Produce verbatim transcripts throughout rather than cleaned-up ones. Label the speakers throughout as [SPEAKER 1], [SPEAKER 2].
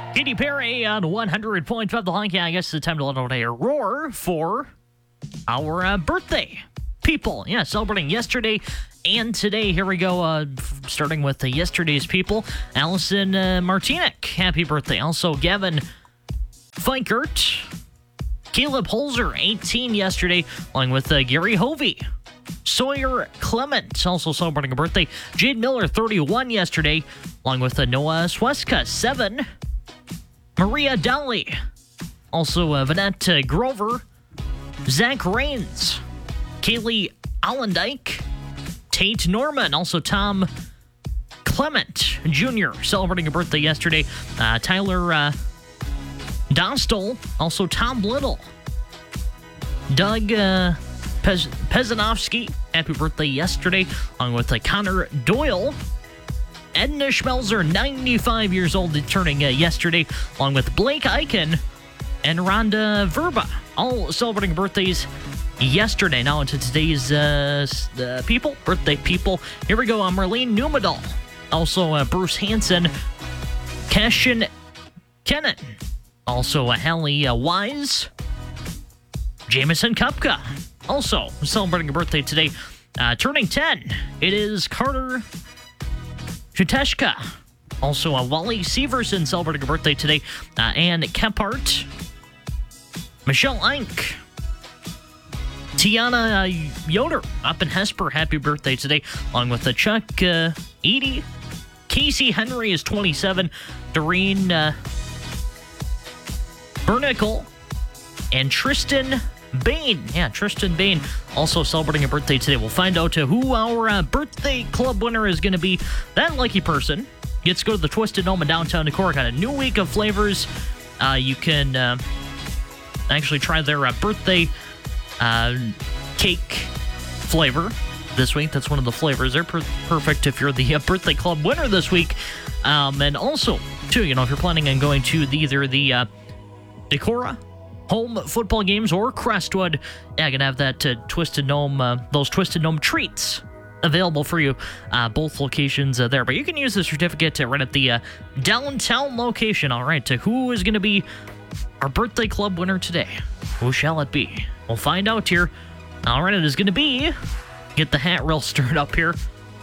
[SPEAKER 1] Katy Perry on one hundred point five The Honk. Yeah, I guess it's time to let out a roar for our uh, birthday people. Yeah, celebrating yesterday and today. Here we go, uh, f- starting with uh, yesterday's people. Allison uh, Martinic, happy birthday. Also, Gavin Fikert. Caleb Holzer, eighteen yesterday, along with uh, Gary Hovey. Sawyer Clement, also celebrating a birthday. Jade Miller, thirty-one yesterday, along with uh, Noah Sweska, seven. Maria Dolly, also uh, Vanette uh, Grover. Zach Rains. Kaylee Allendike. Tate Norman, also Tom Clement Junior celebrating a birthday yesterday. Uh, Tyler uh, Dostal, also Tom Little. Doug uh, Pez- Pezanovsky, happy birthday yesterday, along with uh, Connor Doyle. Edna Schmelzer, ninety-five years old, turning uh, yesterday, along with Blake Eichen and Rhonda Verba, all celebrating birthdays yesterday. Now into today's uh, uh, people, birthday people. Here we go, uh, Marlene Numedal, also uh, Bruce Hansen, Cashin Kennan, also uh, Hallie uh, Wise, Jameson Kupka, also celebrating a birthday today, uh, turning ten. It is Carter Chuteshka, also uh, Wally Severson celebrating a birthday today, uh, Ann Kephart, Michelle Eink, Tiana uh, Yoder up in Hesper, happy birthday today, along with uh, Chuck uh, Edie. Casey Henry is twenty-seven, Doreen uh, Bernickel, and Tristan Bain. Yeah, Tristan Bain also celebrating a birthday today. We'll find out uh, who our uh, birthday club winner is going to be. That lucky person gets to go to the Twisted Gnome in downtown Decorah. Got a new week of flavors. Uh, you can uh, actually try their uh, birthday uh, cake flavor this week. That's one of the flavors. They're per- perfect if you're the uh, birthday club winner this week. Um, and also, too, you know, if you're planning on going to the, either the uh, Decorah home football games or Crestwood, yeah, gonna have that uh, Twisted Gnome, uh, those Twisted Gnome treats available for you, uh, both locations uh, there. But you can use the certificate uh, right at the uh, downtown location. All right, uh, who is gonna be our birthday club winner today? Who shall it be? We'll find out here. All right, it is gonna be, get the hat real stirred up here,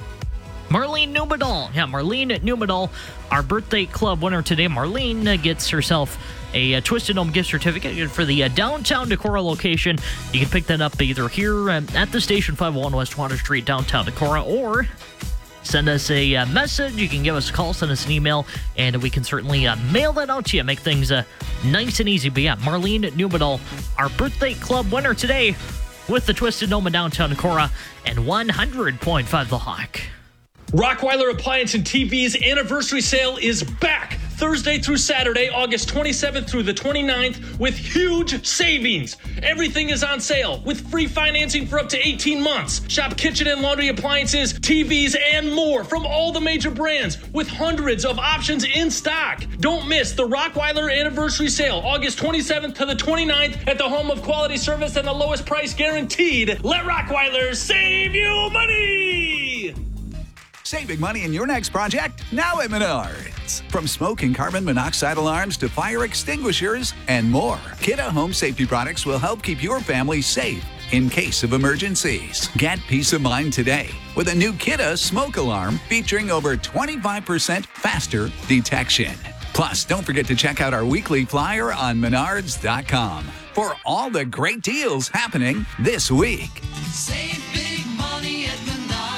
[SPEAKER 1] Marlene Numedal. Yeah, Marlene Numedal, our birthday club winner today. Marlene uh, gets herself a, a Twisted Gnome gift certificate for the uh, downtown Decorah location. You can pick that up either here uh, at the station, five oh one West Water Street, downtown Decorah, or send us a uh, message. You can give us a call, send us an email, and we can certainly uh, mail that out to you. Make things uh, nice and easy. But yeah, Marlene Numedal, our birthday club winner today with the Twisted Gnome in downtown Decorah and one hundred point five The Hawk.
[SPEAKER 2] Rockweiler Appliance and T V's anniversary sale is back Thursday through Saturday, August twenty-seventh through the twenty-ninth, with huge savings. Everything is on sale with free financing for up to eighteen months. Shop kitchen and laundry appliances, T Vs, and more from all the major brands with hundreds of options in stock. Don't miss the Rockweiler anniversary sale, August twenty-seventh to the twenty-ninth, at the home of quality service and the lowest price guaranteed. Let Rockweiler save you money!
[SPEAKER 3] Saving money in your next project? Now at Menards. From smoke and carbon monoxide alarms to fire extinguishers and more, Kidde Home Safety products will help keep your family safe in case of emergencies. Get peace of mind today with a new Kidde smoke alarm featuring over twenty-five percent faster detection. Plus, don't forget to check out our weekly flyer on menards dot com for all the great deals happening this week.
[SPEAKER 4] Save big money at Menards.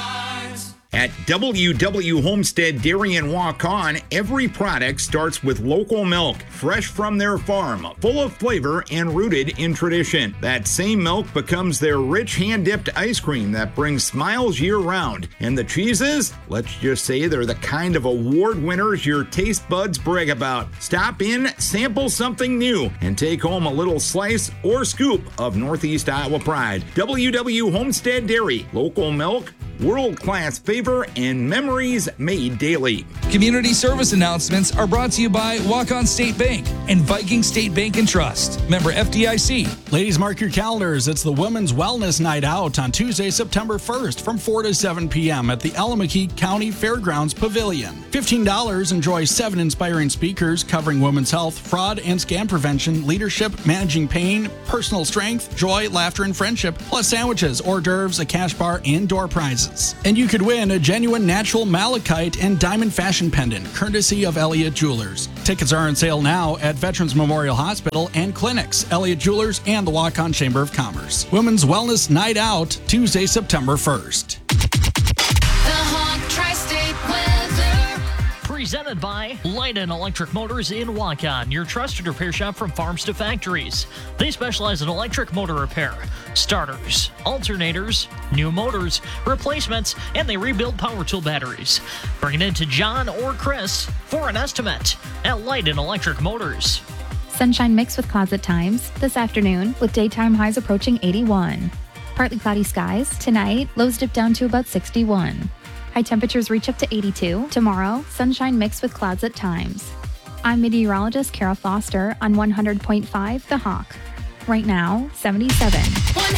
[SPEAKER 5] At W W Homestead Dairy and Waukon, every product starts with local milk, fresh from their farm, full of flavor and rooted in tradition. That same milk becomes their rich hand-dipped ice cream that brings smiles year-round. And the cheeses? Let's just say they're the kind of award winners your taste buds brag about. Stop in, sample something new, and take home a little slice or scoop of Northeast Iowa pride. W W Homestead Dairy, local milk, world-class favor, and memories made daily.
[SPEAKER 6] Community service announcements are brought to you by Walk-On State Bank and Viking State Bank and Trust. Member F D I C.
[SPEAKER 7] Ladies, mark your calendars. It's the Women's Wellness Night Out on Tuesday, September first from four to seven p.m. at the Alameda County Fairgrounds Pavilion. fifteen dollars, enjoy seven inspiring speakers covering women's health, fraud and scam prevention, leadership, managing pain, personal strength, joy, laughter, and friendship, plus sandwiches, hors d'oeuvres, a cash bar, and door prizes. And you could win a genuine natural malachite and diamond fashion pendant, courtesy of Elliott Jewelers. Tickets are on sale now at Veterans Memorial Hospital and clinics, Elliott Jewelers, and the Walk-On Chamber of Commerce. Women's Wellness Night Out, Tuesday, September first.
[SPEAKER 4] The Hawk Tri-State Weather.
[SPEAKER 1] Presented by Leiden Electric Motors in Waukon, your trusted repair shop from farms to factories. They specialize in electric motor repair, starters, alternators, new motors, replacements, and they rebuild power tool batteries. Bring it in to John or Chris for an estimate at Leiden Electric Motors.
[SPEAKER 8] Sunshine mixed with clouds at times this afternoon, with daytime highs approaching eighty-one. Partly cloudy skies tonight, lows dip down to about sixty-one. High temperatures reach up to eighty-two. Tomorrow, sunshine mixed with clouds at times. I'm meteorologist Kara Foster on one hundred point five The Hawk. Right now, seventy-seven.
[SPEAKER 4] one